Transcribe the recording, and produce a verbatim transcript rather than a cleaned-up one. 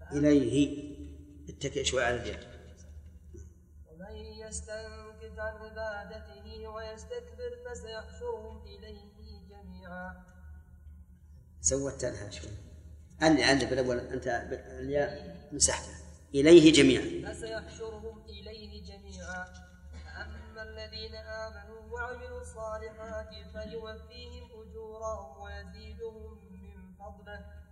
إليه اتكئ شوي على اليد. ومن يستنكف عن عبادته ويستكبر فسيحشرهم إليه جميعا. سوت لها شوي اللي عندك بالأول أنت الياء مسحته إليه جميعا. فسيحشرهم إليه جميعا. أما الذين آمنوا وعملوا الصالحات فيوفيهم أجورهم ويزيدهم من فضله